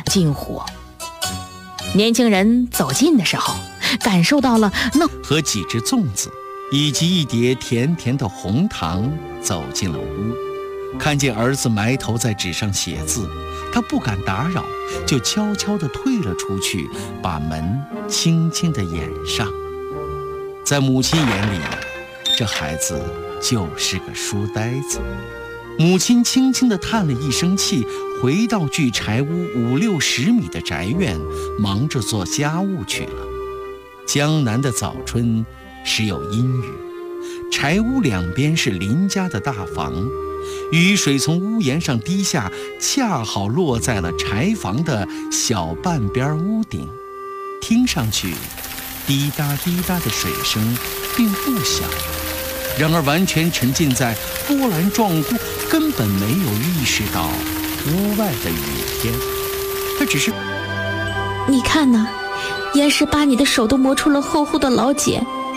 近乎。年轻人走近的时候，感受到了和几只粽子以及一碟甜甜的红糖走进了屋，看见儿子埋头在纸上写字，他不敢打扰，就悄悄地退了出去，把门轻轻地掩上。在母亲眼里，这孩子就是个书呆子。母亲轻轻地叹了一声气，回到距柴屋50-60米的宅院，忙着做家务去了。江南的早春时有阴雨，柴屋两边是邻家的大房，雨水从屋檐上滴下，恰好落在了柴房的小半边屋顶，听上去滴答滴答的水声并不小。然而完全沉浸在波澜壮阔，根本没有意识到屋外的雨天。他只是， 你看呢，岩石把你的手都磨出了厚厚的老茧，